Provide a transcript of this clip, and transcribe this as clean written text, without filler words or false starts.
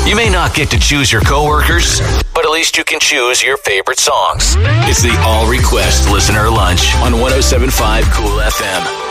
You may not get to choose your coworkers, but at least you can choose your favorite songs. It's the All Request Listener Lunch on 107.5 Cool FM.